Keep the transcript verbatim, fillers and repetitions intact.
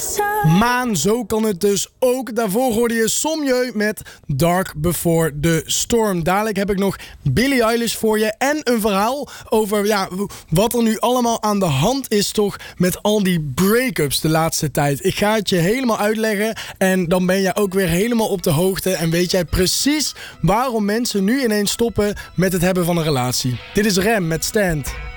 Maan, zo kan het dus ook. Daarvoor hoorde je Somjeu met Dark Before the Storm. Dadelijk heb ik nog Billie Eilish voor je en een verhaal over ja, wat er nu allemaal aan de hand is toch met al die break-ups de laatste tijd. Ik ga het je helemaal uitleggen en dan ben jij ook weer helemaal op de hoogte en weet jij precies waarom mensen nu ineens stoppen met het hebben van een relatie. Dit is Rem met Stand.